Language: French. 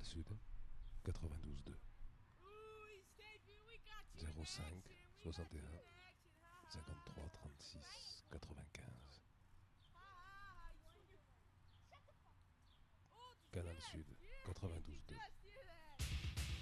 Sud 92.2 05 61 53 36 95. Canal Sud 92.2